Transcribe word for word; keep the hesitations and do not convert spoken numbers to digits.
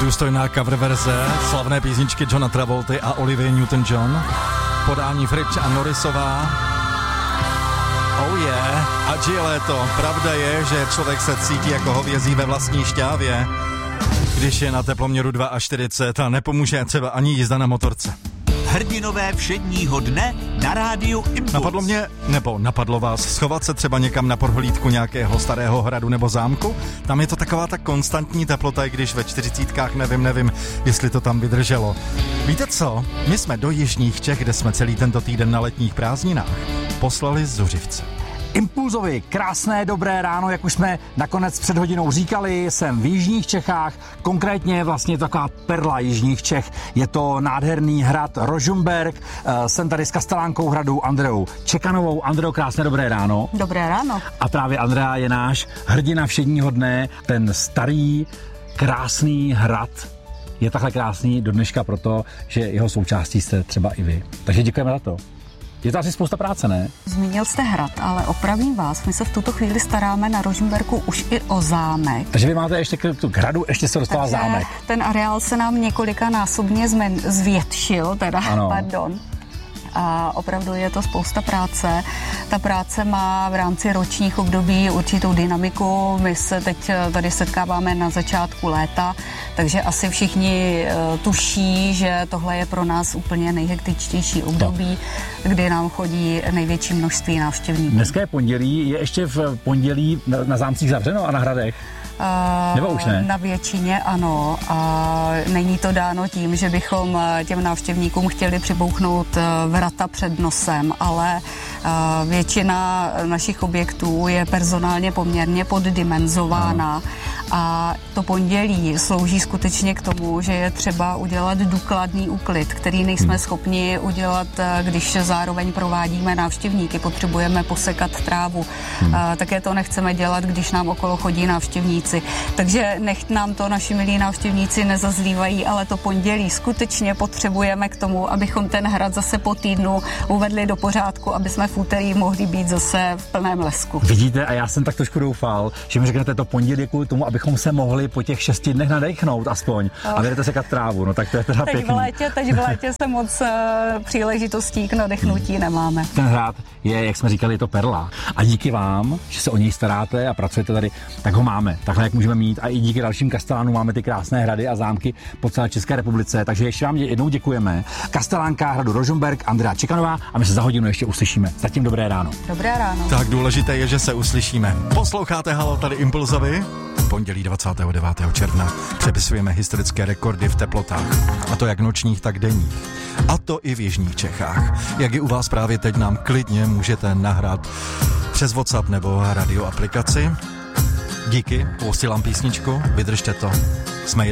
Důstojná cover verze slavné písničky Johna Travolty a Olivia Newton-John. Podání Fritsch a Norrisová. Oh yeah, ať je léto. Pravda je, že člověk se cítí jako hovězí ve vlastní šťávě, když je na teploměru čtyřicet dva a nepomůže třeba ani jízda na motorce. Hrdinové všedního dne na rádiu Impuls. Napadlo mě, nebo napadlo vás, schovat se třeba někam na prohlídku nějakého starého hradu nebo zámku? Tam je to taková ta konstantní teplota, i když ve čtyřicítkách nevím, nevím, jestli to tam vydrželo. Víte co? My jsme do jižních Čech, kde jsme celý tento týden na letních prázdninách, poslali zuřivce. Impulzovi krásné dobré ráno, jak už jsme nakonec před hodinou říkali, jsem v jižních Čechách, konkrétně vlastně taková perla jižních Čech. Je to nádherný hrad Rožmberk, jsem tady s kastelánkou hradu Andreou Čekanovou. Andreo, krásné dobré ráno. Dobré ráno. A právě Andrea je náš hrdina všedního dne, ten starý, krásný hrad. Je takhle krásný do dneška proto, že jeho součástí jste třeba i vy. Takže děkujeme za to. Je to asi spousta práce, ne? Zmínil jste hrad, ale opravím vás, my se v tuto chvíli staráme na Rožmberku už i o zámek. Takže vy máte ještě k hradu, ještě se dostává Takže zámek. ten areál se nám několikanásobně zmen, zvětšil, teda, ano. Pardon. A opravdu je to spousta práce. Ta práce má v rámci ročních období určitou dynamiku. My se teď tady setkáváme na začátku léta, takže asi všichni uh, tuší, že tohle je pro nás úplně nejhektičtější období, no. kdy nám chodí největší množství návštěvníků. Dneska je pondělí, je ještě v pondělí na, na zámcích zavřeno a na hradech? Uh, Nebo už ne? Na většině ano. A není to dáno tím, že bychom těm návštěvníkům chtěli přibouchnout vrata před nosem, ale uh, většina našich objektů je personálně poměrně poddimenzována. Ano. A to pondělí slouží skutečně k tomu, že je třeba udělat důkladný úklid, který nejsme hmm. schopni udělat, když zároveň provádíme návštěvníky. Potřebujeme posekat trávu. Hmm. A také to nechceme dělat, když nám okolo chodí návštěvníci. Takže nech nám to naši milí návštěvníci nezazlívají, ale to pondělí skutečně potřebujeme k tomu, abychom ten hrad zase po týdnu uvedli do pořádku, aby jsme v úterý mohli být zase v plném lesku. Vidíte, a já jsem tak trošku doufal, že mi řeknete to pondělí kvůli tomu, abychom se mohli po těch šesti dnech nadechnout aspoň oh. a jdete sekat trávu, no tak to je teda teď pěkný. V létě, teď v létě se moc uh, příležitostí k nadechnutí hmm. nemáme. Ten hrad je, jak jsme říkali, je to perla. A díky vám, že se o něj staráte a pracujete tady, tak ho máme. Takhle, jak můžeme mít. A i díky dalším kastelánům máme ty krásné hrady a zámky po celé České republice. Takže ještě vám jednou děkujeme. Kastelánka hradu Rožmberk, Andrea Čekanová, a my se za hodinu ještě uslyšíme. Zatím dobré ráno. Dobré ráno. Tak důležité je, že se uslyšíme. Posloucháte Halo tady Impulzovi? Pondělí dvacátého devátého června přepisujeme historické rekordy v teplotách. A to jak nočních, tak denních. A to i v jižních Čechách. Jak i u vás právě teď, nám klidně můžete nahrát přes WhatsApp nebo radio aplikaci. Díky, posílám písničku, vydržte to. Jsme